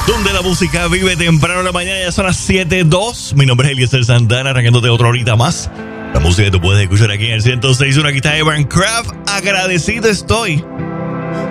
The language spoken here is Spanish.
donde la música vive temprano en la mañana. Ya son las 7:02. Mi nombre es Eliezer Santana, arrancándote otra horita más. La música que tú puedes escuchar aquí en el 106.1. Aquí está Evan Craft. Agradecido estoy